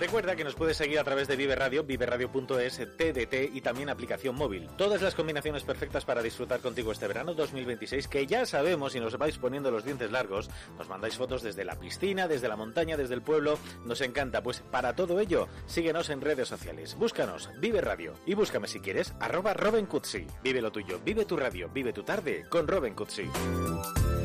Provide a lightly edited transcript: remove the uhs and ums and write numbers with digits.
Recuerda que nos puedes seguir a través de Vive Radio, viveradio.es, TDT y también aplicación móvil. Todas las combinaciones perfectas para disfrutar contigo este verano 2026, que ya sabemos, y nos vais poniendo los dientes largos, nos mandáis fotos desde la piscina, desde la montaña, desde el pueblo, nos encanta. Pues para todo ello, síguenos en redes sociales, búscanos, Vive Radio, y búscame si quieres, @RobenCutsi. Vive lo tuyo, vive tu radio, vive tu tarde con Roben Cutsi.